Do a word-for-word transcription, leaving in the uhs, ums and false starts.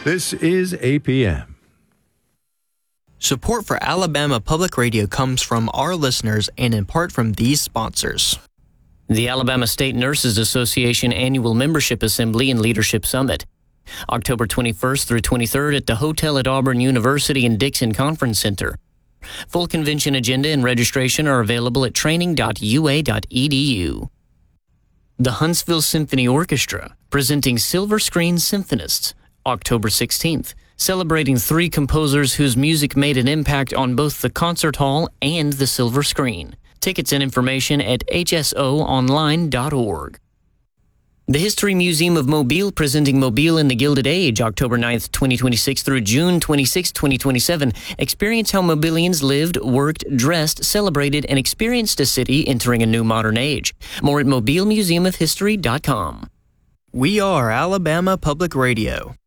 This is A P M. Support for Alabama Public Radio comes from our listeners and in part from these sponsors. The Alabama State Nurses Association Annual Membership Assembly and Leadership Summit, October twenty-first through twenty-third at the Hotel at Auburn University in Dixon Conference Center. Full convention agenda and registration are available at training dot u a dot e d u. The Huntsville Symphony Orchestra, presenting Silver Screen Symphonists, October sixteenth, celebrating three composers whose music made an impact on both the concert hall and the silver screen. Tickets and information at h s o online dot org. The History Museum of Mobile, presenting Mobile in the Gilded Age, October ninth, twenty twenty-six through June twenty-sixth, twenty twenty-seven. Experience how Mobilians lived, worked, dressed, celebrated, and experienced a city entering a new modern age. More at mobile museum of history dot com. We are Alabama Public Radio.